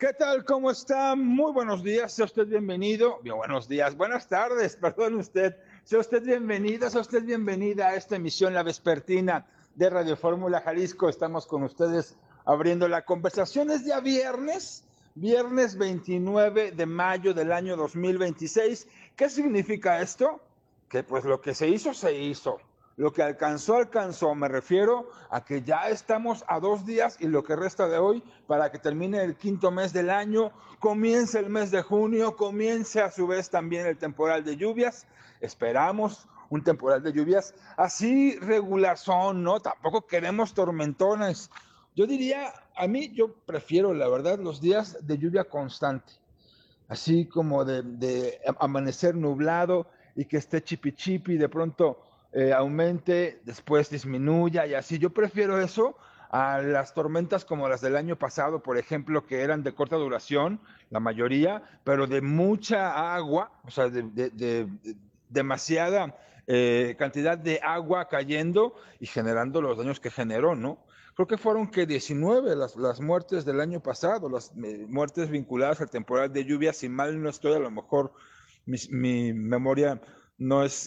¿Qué tal? ¿Cómo está? Muy buenos días, sea usted bienvenido. Bien, buenos días, buenas tardes, perdón usted. Sea usted bienvenido, sea usted bienvenida a esta emisión, la vespertina de Radio Fórmula Jalisco. Estamos con ustedes abriendo la conversación. Es día viernes 29 de mayo del año 2026. ¿Qué significa esto? Que pues lo que se hizo, se hizo. Lo que alcanzó, alcanzó. Me refiero a que ya estamos a 2 días y lo que resta de hoy para que termine el quinto mes del año, comience el mes de junio, comience a su vez también el temporal de lluvias. Esperamos un temporal de lluvias así regulazón, ¿no? Tampoco queremos tormentones. Yo diría, yo prefiero, la verdad, los días de lluvia constante, así como de amanecer nublado y que esté chipi chipi, de pronto aumente, después disminuya y así. Yo prefiero eso a las tormentas como las del año pasado, por ejemplo, que eran de corta duración, la mayoría, pero de mucha agua, o sea, de demasiada cantidad de agua cayendo y generando los daños que generó, ¿no? Creo que fueron que 19 las muertes del año pasado, las muertes vinculadas al temporal de lluvia, si mal no estoy, a lo mejor mi memoria no es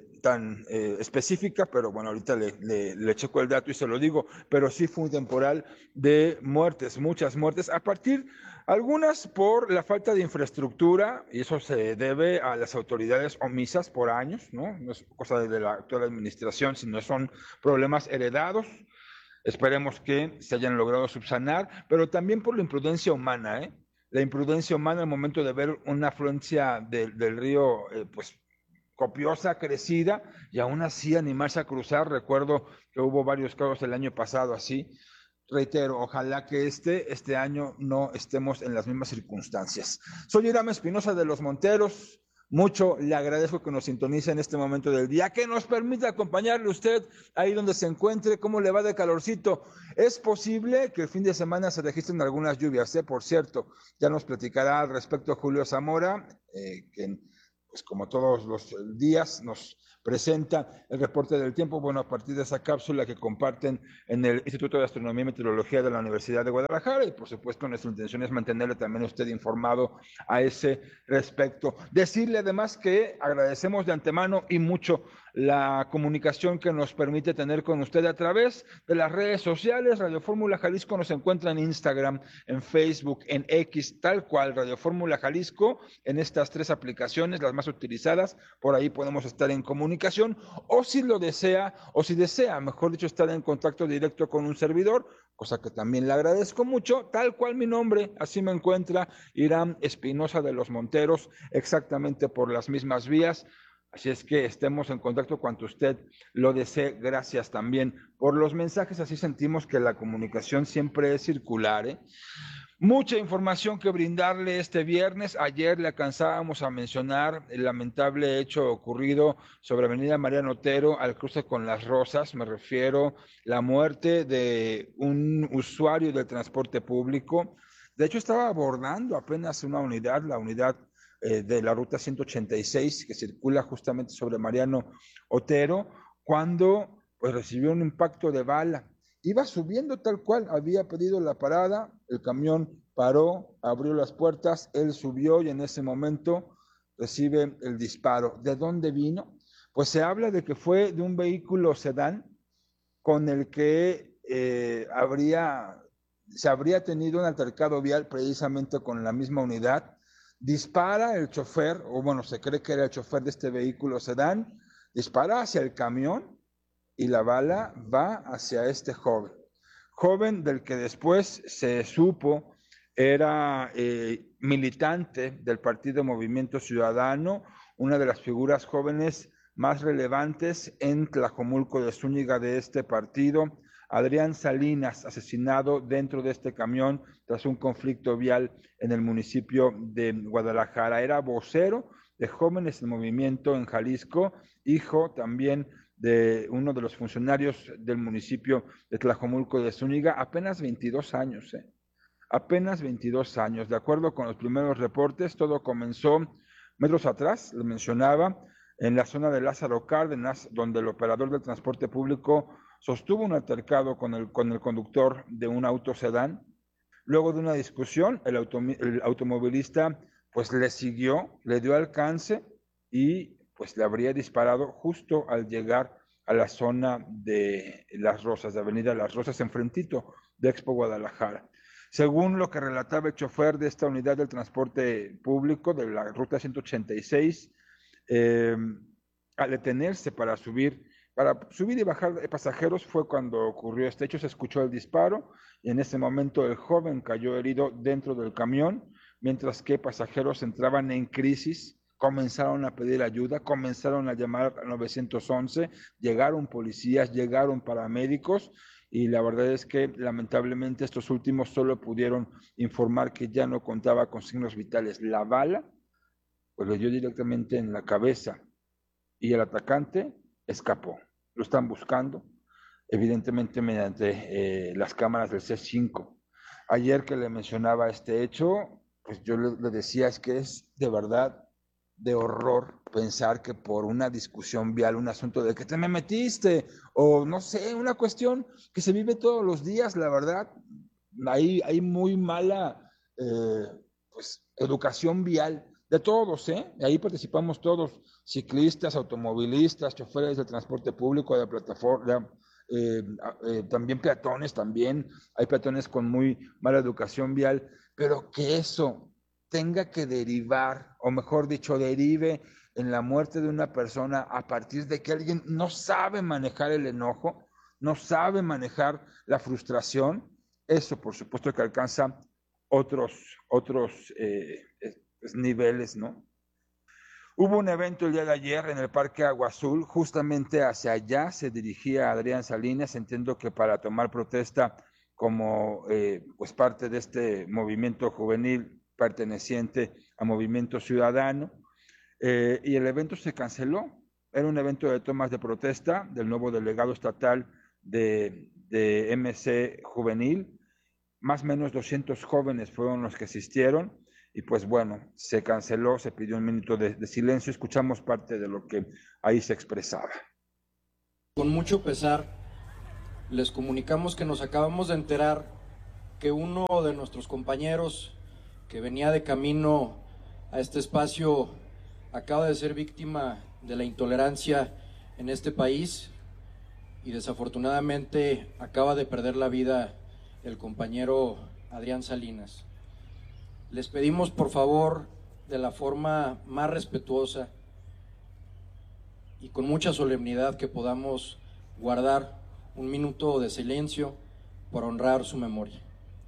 tan específica, pero bueno, ahorita le checo el dato y se lo digo, pero sí fue un temporal de muertes, muchas muertes, a partir, algunas por la falta de infraestructura, y eso se debe a las autoridades omisas por años, ¿no? No es cosa de la actual administración, sino son problemas heredados. Esperemos que se hayan logrado subsanar, pero también por la imprudencia humana, ¿eh? La imprudencia humana al momento de ver una afluencia del río, pues copiosa, crecida, y aún así animarse a cruzar. Recuerdo que hubo varios casos el año pasado así. Reitero, ojalá que este año no estemos en las mismas circunstancias. Soy Irama Espinosa de Los Monteros. Mucho le agradezco que nos sintonice en este momento del día, que nos permita acompañarle usted ahí donde se encuentre. ¿Cómo le va de calorcito? Es posible que el fin de semana se registren algunas lluvias, por cierto. Ya nos platicará al respecto Julio Zamora, que pues como todos los días nos presenta el reporte del tiempo, bueno, a partir de esa cápsula que comparten en el Instituto de Astronomía y Meteorología de la Universidad de Guadalajara, y por supuesto nuestra intención es mantenerle también a usted informado a ese respecto. Decirle además que agradecemos de antemano y mucho la comunicación que nos permite tener con usted a través de las redes sociales. Radio Fórmula Jalisco nos encuentra en Instagram, en Facebook, en X, tal cual, Radio Fórmula Jalisco, en estas 3 aplicaciones, las más utilizadas. Por ahí podemos estar en comunicación, o si lo desea, o si desea, mejor dicho, estar en contacto directo con un servidor, cosa que también le agradezco mucho, tal cual mi nombre, así me encuentra, Irán Espinosa de Los Monteros, exactamente por las mismas vías. Así es que estemos en contacto cuanto usted lo desee. Gracias también por los mensajes. Así sentimos que la comunicación siempre es circular, ¿eh? Mucha información que brindarle este viernes. Ayer le alcanzábamos a mencionar el lamentable hecho ocurrido sobre Avenida Mariano Otero al cruce con Las Rosas. Me refiero a la muerte de un usuario del transporte público. De hecho, estaba abordando apenas una unidad, la unidad de la ruta 186 que circula justamente sobre Mariano Otero, cuando pues recibió un impacto de bala. Iba subiendo tal cual, había pedido la parada, el camión paró, abrió las puertas, él subió y en ese momento recibe el disparo. ¿De dónde vino? Pues se habla de que fue de un vehículo sedán con el que se habría tenido un altercado vial precisamente con la misma unidad. Dispara el chofer, o bueno, se cree que era el chofer de este vehículo sedán, dispara hacia el camión y la bala va hacia este joven del que después se supo era militante del Partido Movimiento Ciudadano, una de las figuras jóvenes más relevantes en Tlajomulco de Zúñiga de este partido. Adrián Salinas, asesinado dentro de este camión tras un conflicto vial en el municipio de Guadalajara. Era vocero de Jóvenes en Movimiento en Jalisco, hijo también de uno de los funcionarios del municipio de Tlajomulco de Zúñiga, apenas 22 años, apenas 22 años. De acuerdo con los primeros reportes, todo comenzó metros atrás, lo mencionaba, en la zona de Lázaro Cárdenas, donde el operador del transporte público sostuvo un altercado con el conductor de un auto sedán. Luego de una discusión, el automovilista pues le siguió, le dio alcance y pues le habría disparado justo al llegar a la zona de Las Rosas, de Avenida Las Rosas, enfrentito de Expo Guadalajara. Según lo que relataba el chofer de esta unidad del transporte público de la ruta 186, al detenerse para subir y bajar de pasajeros fue cuando ocurrió este hecho. Se escuchó el disparo y en ese momento el joven cayó herido dentro del camión, mientras que pasajeros entraban en crisis, comenzaron a pedir ayuda, comenzaron a llamar al 911, llegaron policías, llegaron paramédicos y la verdad es que lamentablemente estos últimos solo pudieron informar que ya no contaba con signos vitales. La bala pues le dio directamente en la cabeza y el atacante escapó. Lo están buscando, evidentemente mediante las cámaras del C5. Ayer que le mencionaba este hecho, pues yo le decía, es que es de verdad de horror pensar que por una discusión vial, un asunto de que te me metiste, o no sé, una cuestión que se vive todos los días, la verdad, hay muy mala pues, educación vial de todos, ¿eh? Ahí participamos todos, ciclistas, automovilistas, choferes de transporte público, de plataforma, también peatones, también hay peatones con muy mala educación vial, pero que eso tenga que derivar, o mejor dicho, derive en la muerte de una persona a partir de que alguien no sabe manejar el enojo, no sabe manejar la frustración, eso por supuesto que alcanza otros niveles, ¿no? Hubo un evento el día de ayer en el Parque Agua Azul, justamente hacia allá se dirigía Adrián Salinas, entiendo que para tomar protesta como pues parte de este movimiento juvenil perteneciente a Movimiento Ciudadano, y el evento se canceló. Era un evento de tomas de protesta del nuevo delegado estatal de MC Juvenil. Más o menos 200 jóvenes fueron los que asistieron y pues bueno, se canceló, se pidió un minuto de silencio. Escuchamos parte de lo que ahí se expresaba. Con mucho pesar, les comunicamos que nos acabamos de enterar que uno de nuestros compañeros que venía de camino a este espacio acaba de ser víctima de la intolerancia en este país y desafortunadamente acaba de perder la vida el compañero Adrián Salinas. Les pedimos por favor, de la forma más respetuosa y con mucha solemnidad, que podamos guardar un minuto de silencio por honrar su memoria.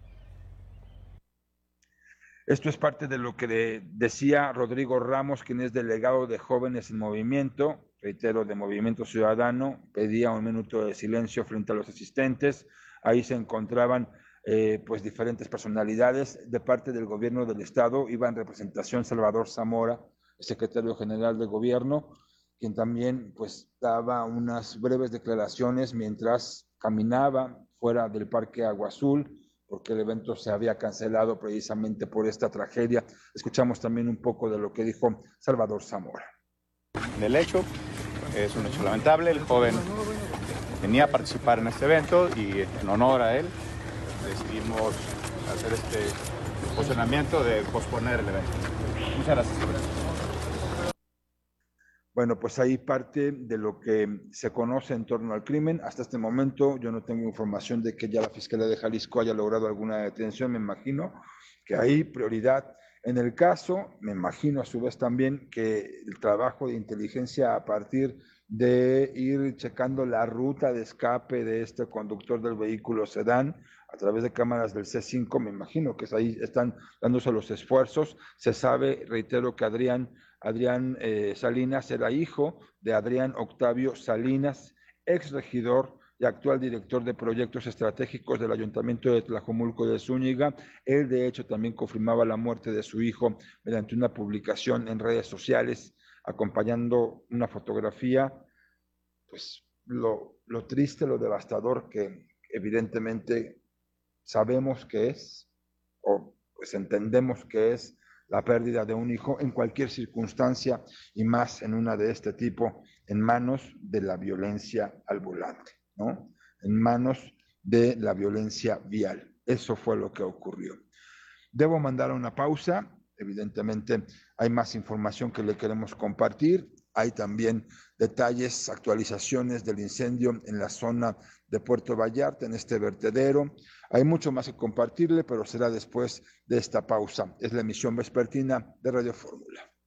Esto es parte de lo que decía Rodrigo Ramos, quien es delegado de Jóvenes en Movimiento, reitero, de Movimiento Ciudadano, pedía un minuto de silencio frente a los asistentes. Ahí se encontraban pues diferentes personalidades de parte del gobierno del estado. Iba en representación Salvador Zamora, secretario general de gobierno, quien también pues daba unas breves declaraciones mientras caminaba fuera del Parque Agua Azul, porque el evento se había cancelado precisamente por esta tragedia. Escuchamos también un poco de lo que dijo Salvador Zamora. Del hecho, es un hecho lamentable. El joven venía a participar en este evento y en honor a él decidimos hacer este posicionamiento de posponer el evento. Muchas gracias. Bueno, pues ahí parte de lo que se conoce en torno al crimen. Hasta este momento yo no tengo información de que ya la Fiscalía de Jalisco haya logrado alguna detención. Me imagino que hay prioridad en el caso. Me imagino a su vez también que el trabajo de inteligencia a partir de ir checando la ruta de escape de este conductor del vehículo sedán a través de cámaras del C5, me imagino que ahí están dándose los esfuerzos. Se sabe, reitero, que Adrián Salinas era hijo de Adrián Octavio Salinas, ex regidor y actual director de proyectos estratégicos del Ayuntamiento de Tlajomulco de Zúñiga. Él, de hecho, también confirmaba la muerte de su hijo mediante una publicación en redes sociales, acompañando una fotografía. Pues lo triste, lo devastador que evidentemente sabemos que es, o pues entendemos que es, la pérdida de un hijo en cualquier circunstancia y más en una de este tipo, en manos de la violencia al volante, ¿no? En manos de la violencia vial. Eso fue lo que ocurrió. Debo mandar una pausa. Evidentemente hay más información que le queremos compartir. Hay también detalles, actualizaciones del incendio en la zona de Puerto Vallarta, en este vertedero. Hay mucho más que compartirle, pero será después de esta pausa. Es la emisión vespertina de Radio Fórmula.